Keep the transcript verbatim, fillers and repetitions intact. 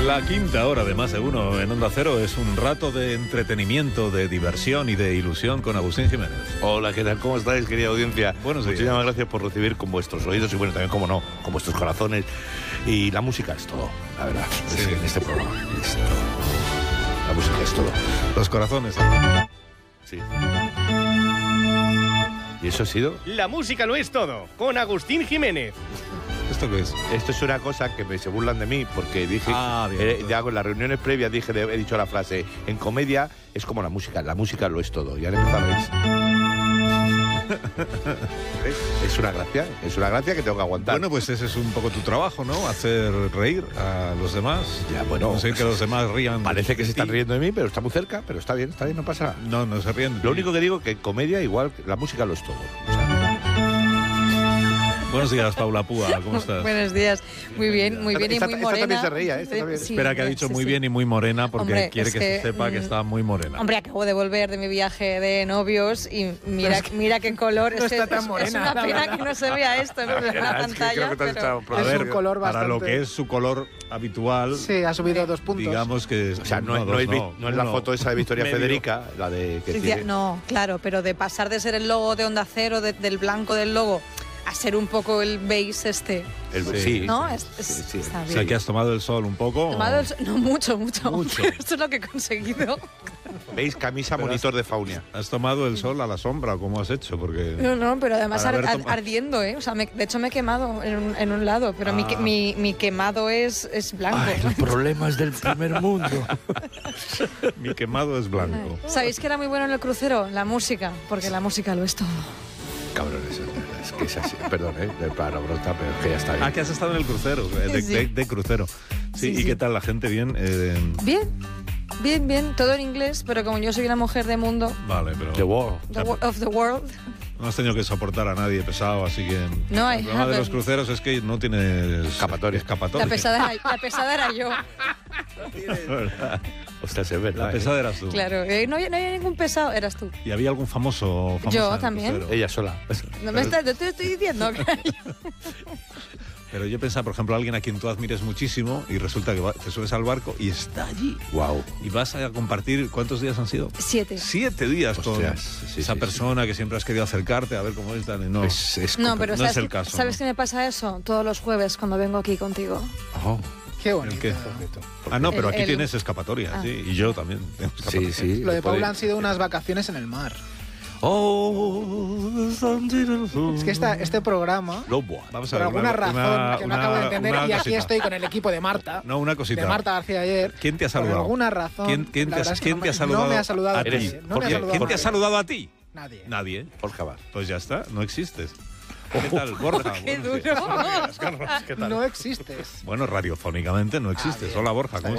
La quinta hora de Más de Uno en Onda Cero es un rato de entretenimiento, de diversión y de ilusión con Agustín Jiménez. Hola, ¿qué tal? ¿Cómo estáis, querida audiencia? Buenos días. Muchísimas gracias por recibir con vuestros oídos y, bueno, también, como no, con vuestros corazones. Y la música es todo, la verdad. Sí. Es, en este programa es todo. La música es todo. Los corazones. Sí. ¿Y eso ha sido? La música lo es todo, con Agustín Jiménez. ¿Esto qué es? Esto es una cosa que me, se burlan de mí porque dije, Ah, bien. eh, ya con las reuniones previas dije, de- he dicho la frase, en comedia es como la música, la música lo es todo. Y han empezado a reírse. ¿Ves? Es una gracia, es una gracia que tengo que aguantar. Bueno, pues ese es un poco tu trabajo, ¿no? Hacer reír a los demás. Ya, bueno, Conseguir que los demás rían. parece que de se están ti. riendo de mí, pero está muy cerca, pero está bien, está bien, no pasa nada. No, no se ríen. de Lo ti. único que digo es que en comedia igual la música lo es todo. O sea, Buenos días, Paula Púa, ¿cómo estás? Buenos días. Muy bien, muy bien y Esta- muy esta morena. también se reía, esta también. Sí, Espera, que ha sí, dicho sí, muy sí. bien y muy morena porque Hombre, quiere es que, que, se sepa que mm, está muy morena. Hombre, acabo de volver de mi viaje de novios y mira, mira qué color. no es, que está tan es- morena, es una la pena verdad. que no se vea esto en la es que pantalla. creo que te has pero- estado A Es ver, un color para lo bastante- que es su color habitual, Sí, ha subido dos puntos. digamos que... o sea, no, uno, no, dos, es, vi- no es la uno, foto esa de Victoria medio. Federica, la de que Sí, tiene- tía, no, claro, pero de pasar de ser el logo de Onda Cero, de- del blanco del logo, a ser un poco el beige este. el- Sí. sí, ¿No? sí, Es- es- sí, sí. está O bien. sea, que has tomado el sol un poco. Tomado el sol- no, mucho, mucho. Mucho. Esto es lo que he conseguido. ¿Veis? Camisa Pero monitor de Faunia. ¿Has tomado el sol a la sombra o cómo has hecho? Porque... No, no, pero además Para ar- haber ar- tomado- ardiendo, ¿eh? O sea, me- de hecho me he quemado en un, en un lado, pero mi, que- Ah. mi, mi quemado es, es blanco. problemas del primer mundo. Mi quemado es blanco. ¿Sabéis que era muy bueno en el crucero? La música, porque la música lo es todo. Cabrones, es que es así. Perdón, ¿eh? Para brota, pero es que ya está bien. Ah, que has estado en el crucero, eh, de, Sí. de- de crucero. Sí, Sí, ¿y sí. qué tal la gente? ¿Bien? Eh, Bien, bien, bien, todo en inglés, pero como yo soy una mujer de mundo, vale, pero... The Wall. the wo- of the world, No has tenido que soportar a nadie pesado, así que... No, I el problema de los haven't. cruceros es que no tienes... Escapatoria. escapatoria. la pesada, era, la pesada era yo. ¿Verdad? Ostras, es verdad. La ¿eh? pesada eras tú. Claro, eh, no, había- no había ningún pesado, eras tú. ¿Y había algún famoso? famosa Yo en el también. crucero? Ella sola. No me estás, no te estoy diciendo. Pero yo pensaba, por ejemplo, alguien a quien tú admires muchísimo y resulta que va- te subes al barco y está allí. Wow. Y vas a compartir, ¿cuántos días han sido? Siete. Siete días con Hostias, sí, esa sí, persona que siempre has querido acercarte a ver cómo es. tal, y no. Es, es No, compl- pero no ¿sabes, es el qué- caso, ¿sabes ¿no? qué me pasa eso? Todos los jueves cuando vengo aquí contigo. Oh, Qué ¿El bonito. qué? Ah, no, pero El- aquí el- tienes escapatoria, Ah. sí, y yo también tengo sí, escapatoria. sí. Lo de podéis- Paula han sido unas vacaciones en el mar. Oh, the sun didn't fall. Es que esta, este programa, Lobo. Vamos a por ver, alguna una- razón una- que no una- acabo de entender, una y aquí cosita. estoy con el equipo de Marta, No, una cosita. de Marta García ayer. ¿Quién te ha Por saludado? alguna razón. ¿Quién, quién la te, verdad ha, es que quién no te ha me- saludado? No me ha saludado a a ti? nadie. No ¿Por me ha qué? saludado ¿Quién a te ha nadie. saludado a ti? Nadie. Nadie. Jorge Abad. Pues ya está, no existes. ¿Qué tal, Borja? Qué Buenos duro. días. Carlos, ¿qué tal? No existes. Bueno, radiofónicamente no existes. Hola, Borja, ¿cómo